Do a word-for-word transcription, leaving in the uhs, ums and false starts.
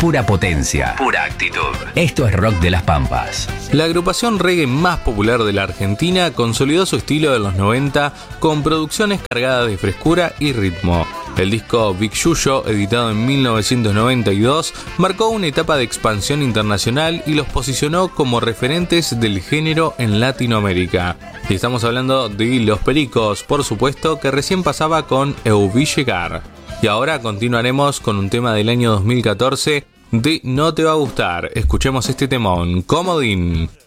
pura potencia, pura actitud. Esto es Rock de las Pampas. La agrupación reggae más popular de la Argentina consolidó su estilo de los noventa con producciones cargadas de frescura y ritmo. El disco Big Yuyo, editado en mil novecientos noventa y dos, marcó una etapa de expansión internacional y los posicionó como referentes del género en Latinoamérica. Y estamos hablando de Los Pericos, por supuesto, que recién pasaba con Eu Vi Llegar. Y ahora continuaremos con un tema del año dos mil catorce de No Te Va a Gustar. Escuchemos este temón, Comodín.